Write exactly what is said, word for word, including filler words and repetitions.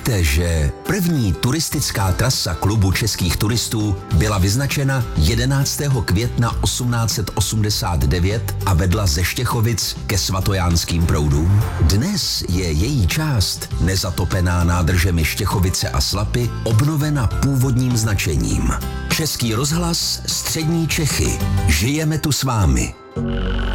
Víte, že první turistická trasa Klubu českých turistů byla vyznačena jedenáctého května osmnáct set osmdesát devět a vedla ze Štěchovic ke Svatojánským proudům? Dnes je její část, nezatopená nádržemi Štěchovice a Slapy, obnovena původním značením. Český rozhlas Střední Čechy. Žijeme tu s vámi.